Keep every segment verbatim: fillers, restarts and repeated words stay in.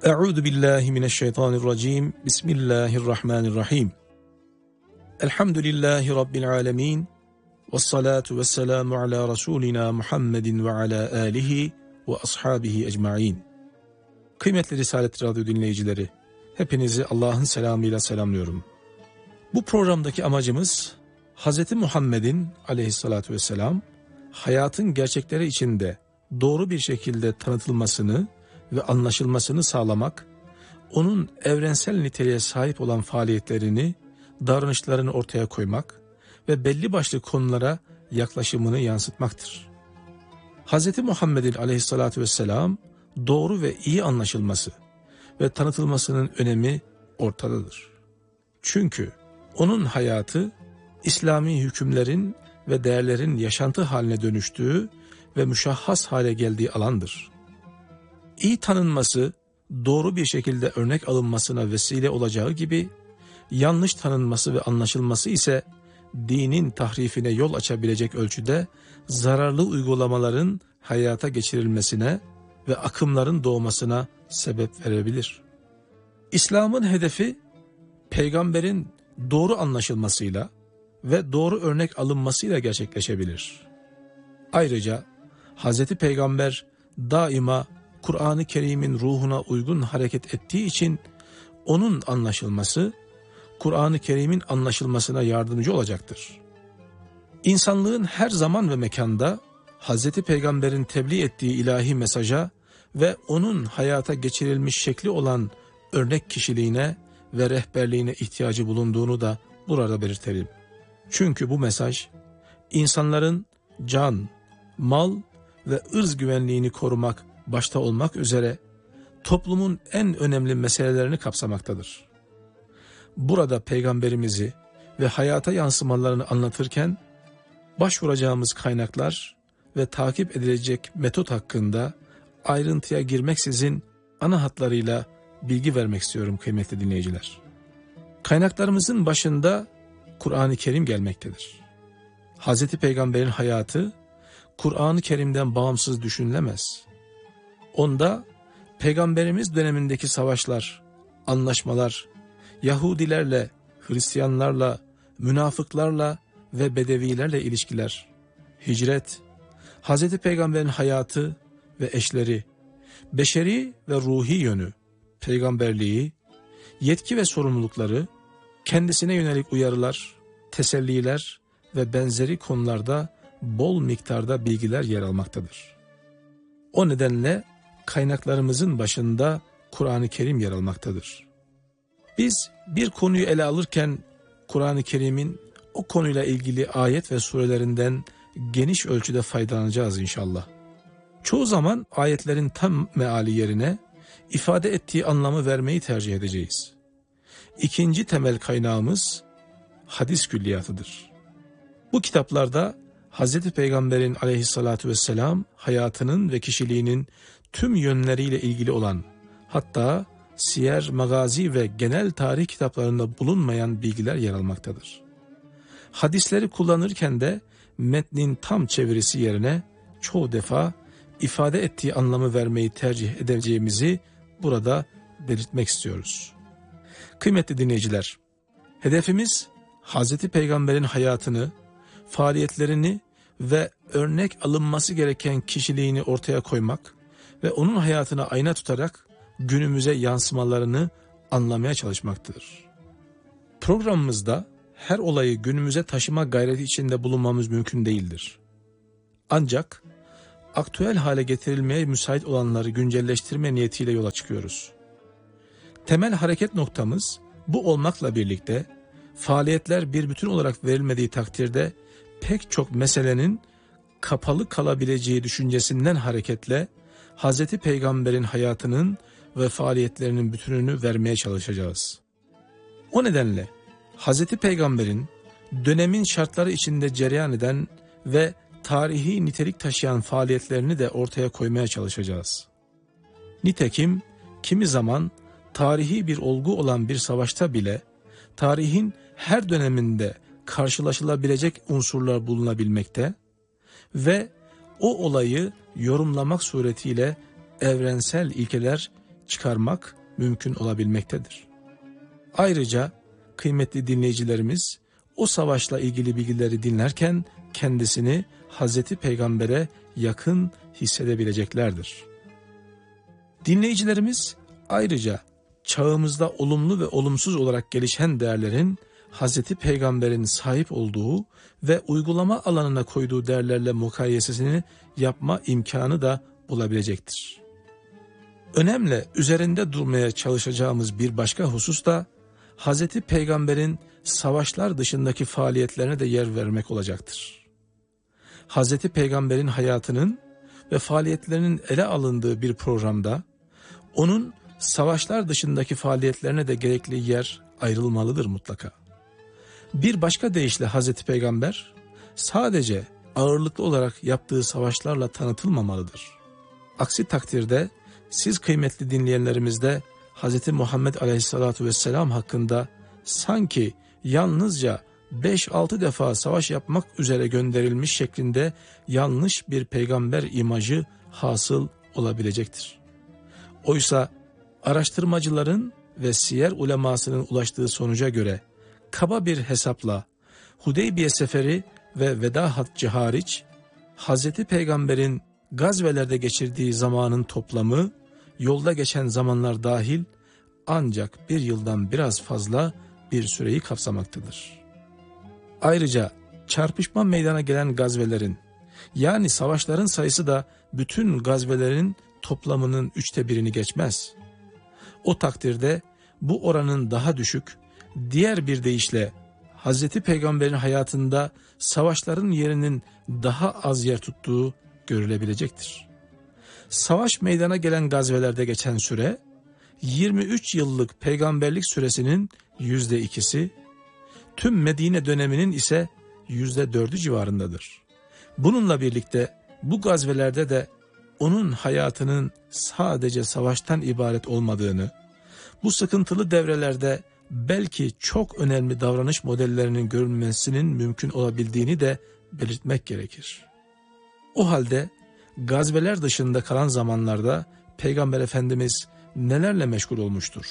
Euzu billahi mineşşeytanirracim. Bismillahirrahmanirrahim. Elhamdülillahi rabbil alamin. Ves salatu vesselamu ala rasulina Muhammedin ve ala alihi ve ashabihi ecmaîn. Kıymetli Risalet Radyo dinleyicileri, hepinizi Allah'ın selamıyla selamlıyorum. Bu programdaki amacımız Hz. Muhammed'in aleyhissalatu vesselam hayatın gerçekleri içinde doğru bir şekilde tanıtılmasını ve anlaşılmasını sağlamak, onun evrensel niteliğe sahip olan faaliyetlerini, davranışlarını ortaya koymak ve belli başlı konulara yaklaşımını yansıtmaktır. Hz. Muhammed'in aleyhissalatu vesselam doğru ve iyi anlaşılması ve tanıtılmasının önemi ortadadır. Çünkü onun hayatı, İslami hükümlerin ve değerlerin yaşantı haline dönüştüğü ve müşahhas hale geldiği alandır. İyi tanınması, doğru bir şekilde örnek alınmasına vesile olacağı gibi, yanlış tanınması ve anlaşılması ise dinin tahrifine yol açabilecek ölçüde zararlı uygulamaların hayata geçirilmesine ve akımların doğmasına sebep verebilir. İslam'ın hedefi, peygamberin doğru anlaşılmasıyla ve doğru örnek alınmasıyla gerçekleşebilir. Ayrıca Hz. Peygamber daima Kur'an-ı Kerim'in ruhuna uygun hareket ettiği için onun anlaşılması, Kur'an-ı Kerim'in anlaşılmasına yardımcı olacaktır. İnsanlığın her zaman ve mekanda Hz. Peygamber'in tebliğ ettiği ilahi mesaja ve onun hayata geçirilmiş şekli olan örnek kişiliğine ve rehberliğine ihtiyacı bulunduğunu da burada belirtelim. Çünkü bu mesaj, insanların can, mal ve ırz güvenliğini korumak başta olmak üzere toplumun en önemli meselelerini kapsamaktadır. Burada peygamberimizi ve hayata yansımalarını anlatırken başvuracağımız kaynaklar ve takip edilecek metot hakkında ayrıntıya girmeksizin ana hatlarıyla bilgi vermek istiyorum kıymetli dinleyiciler. Kaynaklarımızın başında Kur'an-ı Kerim gelmektedir. Hz. Peygamber'in hayatı Kur'an-ı Kerim'den bağımsız düşünülemez. Onda Peygamberimiz dönemindeki savaşlar, anlaşmalar, Yahudilerle, Hristiyanlarla, münafıklarla ve Bedevilerle ilişkiler, hicret, Hz. Peygamber'in hayatı ve eşleri, beşeri ve ruhi yönü, peygamberliği, yetki ve sorumlulukları, kendisine yönelik uyarılar, teselliler ve benzeri konularda bol miktarda bilgiler yer almaktadır. O nedenle kaynaklarımızın başında Kur'an-ı Kerim yer almaktadır. Biz bir konuyu ele alırken Kur'an-ı Kerim'in o konuyla ilgili ayet ve surelerinden geniş ölçüde faydalanacağız inşallah. Çoğu zaman ayetlerin tam meali yerine ifade ettiği anlamı vermeyi tercih edeceğiz. İkinci temel kaynağımız hadis külliyatıdır. Bu kitaplarda Hz. Peygamber'in aleyhissalatu vesselam hayatının ve kişiliğinin tüm yönleriyle ilgili olan, hatta siyer, magazi ve genel tarih kitaplarında bulunmayan bilgiler yer almaktadır. Hadisleri kullanırken de metnin tam çevirisi yerine çoğu defa ifade ettiği anlamı vermeyi tercih edeceğimizi burada belirtmek istiyoruz. Kıymetli dinleyiciler, hedefimiz Hz. Peygamber'in hayatını, faaliyetlerini ve örnek alınması gereken kişiliğini ortaya koymak ve onun hayatına ayna tutarak günümüze yansımalarını anlamaya çalışmaktadır. Programımızda her olayı günümüze taşıma gayreti içinde bulunmamız mümkün değildir. Ancak aktüel hale getirilmeye müsait olanları güncelleştirme niyetiyle yola çıkıyoruz. Temel hareket noktamız bu olmakla birlikte faaliyetler bir bütün olarak verilmediği takdirde pek çok meselenin kapalı kalabileceği düşüncesinden hareketle Hz. Peygamber'in hayatının ve faaliyetlerinin bütününü vermeye çalışacağız. O nedenle Hz. Peygamber'in dönemin şartları içinde cereyan eden ve tarihi nitelik taşıyan faaliyetlerini de ortaya koymaya çalışacağız. Nitekim kimi zaman tarihi bir olgu olan bir savaşta bile tarihin her döneminde karşılaşılabilecek unsurlar bulunabilmekte ve o olayı yorumlamak suretiyle evrensel ilkeler çıkarmak mümkün olabilmektedir. Ayrıca kıymetli dinleyicilerimiz o savaşla ilgili bilgileri dinlerken kendisini Hazreti Peygamber'e yakın hissedebileceklerdir. Dinleyicilerimiz ayrıca çağımızda olumlu ve olumsuz olarak gelişen değerlerin Hazreti Peygamber'in sahip olduğu ve uygulama alanına koyduğu değerlerle mukayesesini yapma imkanı da bulabilecektir. Önemli üzerinde durmaya çalışacağımız bir başka husus da Hazreti Peygamber'in savaşlar dışındaki faaliyetlerine de yer vermek olacaktır. Hazreti Peygamber'in hayatının ve faaliyetlerinin ele alındığı bir programda onun savaşlar dışındaki faaliyetlerine de gerekli yer ayrılmalıdır mutlaka. Bir başka deyişle Hazreti Peygamber sadece ağırlıklı olarak yaptığı savaşlarla tanıtılmamalıdır. Aksi takdirde siz kıymetli dinleyenlerimizde Hazreti Muhammed Aleyhisselatü Vesselam hakkında sanki yalnızca beş altı defa savaş yapmak üzere gönderilmiş şeklinde yanlış bir peygamber imajı hasıl olabilecektir. Oysa araştırmacıların ve siyer ulemasının ulaştığı sonuca göre kaba bir hesapla Hudeybiye seferi ve veda haccı hariç Hazreti Peygamber'in gazvelerde geçirdiği zamanın toplamı yolda geçen zamanlar dahil ancak bir yıldan biraz fazla bir süreyi kapsamaktadır. Ayrıca çarpışma meydana gelen gazvelerin yani savaşların sayısı da bütün gazvelerin toplamının üçte birini geçmez. O takdirde bu oranın daha düşük, diğer bir deyişle Hazreti Peygamber'in hayatında savaşların yerinin daha az yer tuttuğu görülebilecektir. Savaş meydana gelen gazvelerde geçen süre, yirmi üç yıllık peygamberlik süresinin yüzde ikisi, tüm Medine döneminin ise yüzde dördü civarındadır. Bununla birlikte bu gazvelerde de onun hayatının sadece savaştan ibaret olmadığını, bu sıkıntılı devrelerde belki çok önemli davranış modellerinin görülmesinin mümkün olabildiğini de belirtmek gerekir. O halde gazveler dışında kalan zamanlarda Peygamber Efendimiz nelerle meşgul olmuştur?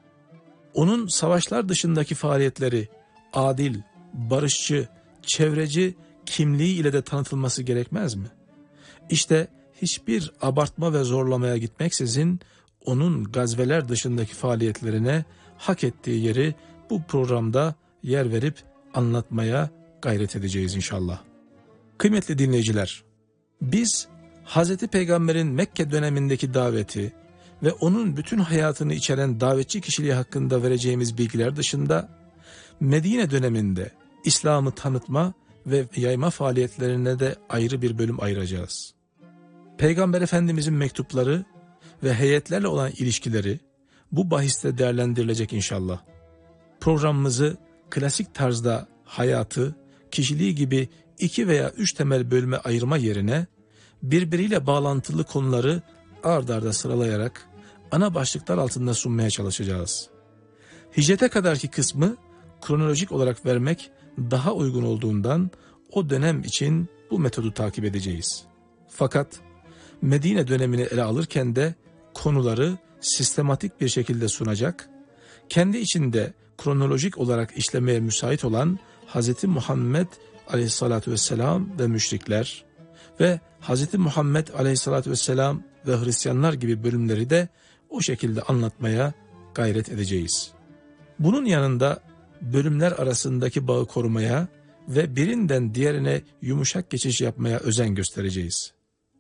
Onun savaşlar dışındaki faaliyetleri adil, barışçı, çevreci kimliği ile de tanıtılması gerekmez mi? İşte hiçbir abartma ve zorlamaya gitmeksizin onun gazveler dışındaki faaliyetlerine hak ettiği yeri bu programda yer verip anlatmaya gayret edeceğiz inşallah. Kıymetli dinleyiciler, biz Hazreti Peygamber'in Mekke dönemindeki daveti ve onun bütün hayatını içeren davetçi kişiliği hakkında vereceğimiz bilgiler dışında Medine döneminde İslam'ı tanıtma ve yayma faaliyetlerine de ayrı bir bölüm ayıracağız. Peygamber Efendimizin mektupları ve heyetlerle olan ilişkileri bu bahiste değerlendirilecek inşallah. Programımızı klasik tarzda hayatı, kişiliği gibi iki veya üç temel bölüme ayırma yerine birbiriyle bağlantılı konuları ard arda sıralayarak ana başlıklar altında sunmaya çalışacağız. Hicrete kadarki kısmı kronolojik olarak vermek daha uygun olduğundan o dönem için bu metodu takip edeceğiz. Fakat Medine dönemini ele alırken de konuları sistematik bir şekilde sunacak, kendi içinde kronolojik olarak işlemeye müsait olan Hz. Muhammed Aleyhisselatü Vesselam ve müşrikler ve Hz. Muhammed Aleyhisselatü Vesselam ve Hristiyanlar gibi bölümleri de o şekilde anlatmaya gayret edeceğiz. Bunun yanında bölümler arasındaki bağı korumaya ve birinden diğerine yumuşak geçiş yapmaya özen göstereceğiz.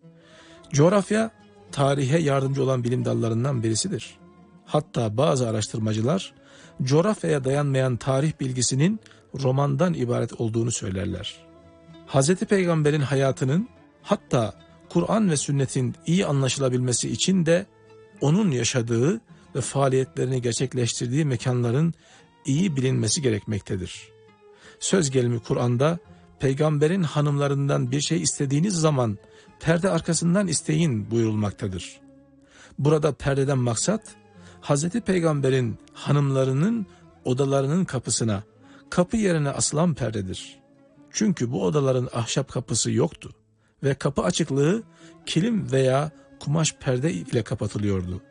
Coğrafya, tarihe yardımcı olan bilim dallarından birisidir. Hatta bazı araştırmacılar, coğrafyaya dayanmayan tarih bilgisinin romandan ibaret olduğunu söylerler. Hz. Peygamber'in hayatının, hatta Kur'an ve sünnetin iyi anlaşılabilmesi için de onun yaşadığı ve faaliyetlerini gerçekleştirdiği mekanların iyi bilinmesi gerekmektedir. Söz gelimi Kur'an'da peygamberin hanımlarından bir şey istediğiniz zaman perde arkasından isteyin buyurulmaktadır. Burada perdeden maksat Hazreti Peygamber'in hanımlarının odalarının kapısına, kapı yerine asılan perdedir. Çünkü bu odaların ahşap kapısı yoktu ve kapı açıklığı kilim veya kumaş perde ile kapatılıyordu.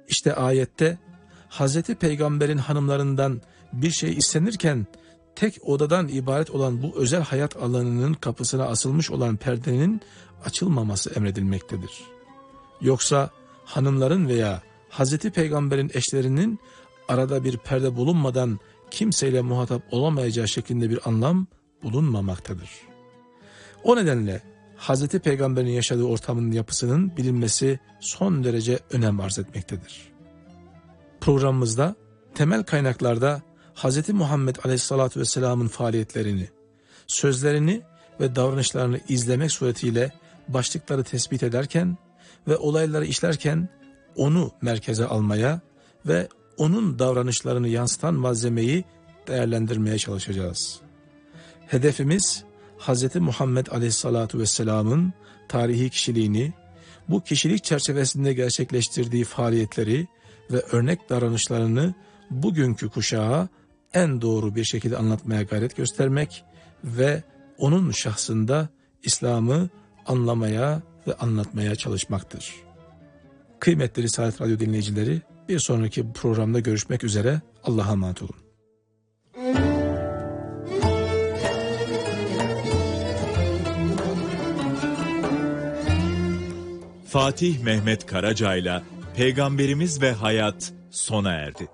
İşte ayette Hazreti Peygamber'in hanımlarından bir şey istenirken tek odadan ibaret olan bu özel hayat alanının kapısına asılmış olan perdenin açılmaması emredilmektedir. Yoksa hanımların veya Hazreti Peygamber'in eşlerinin arada bir perde bulunmadan kimseyle muhatap olamayacağı şeklinde bir anlam bulunmamaktadır. O nedenle Hazreti Peygamber'in yaşadığı ortamın yapısının bilinmesi son derece önem arz etmektedir. Programımızda temel kaynaklarda Hazreti Muhammed Aleyhisselatü Vesselam'ın faaliyetlerini, sözlerini ve davranışlarını izlemek suretiyle başlıkları tespit ederken ve olayları işlerken onu merkeze almaya ve onun davranışlarını yansıtan malzemeyi değerlendirmeye çalışacağız. Hedefimiz Hazreti Muhammed Aleyhisselatü Vesselam'ın tarihi kişiliğini, bu kişilik çerçevesinde gerçekleştirdiği faaliyetleri ve örnek davranışlarını bugünkü kuşağa en doğru bir şekilde anlatmaya gayret göstermek ve onun şahsında İslam'ı anlamaya ve anlatmaya çalışmaktır. Kıymetli Risalet Radyo dinleyicileri, bir sonraki programda görüşmek üzere. Allah'a emanet olun. Fatih Mehmet Karaca'yla Peygamberimiz ve Hayat sona erdi.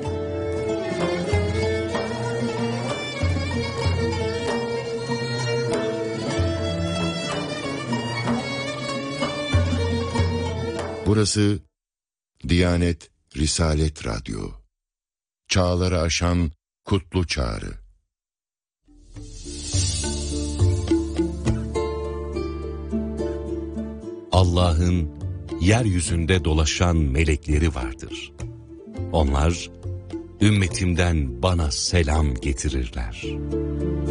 Burası Diyanet Risalet Radyo. Çağları aşan kutlu çağrı. Allah'ın yeryüzünde dolaşan melekleri vardır. Onlar ümmetimden bana selam getirirler.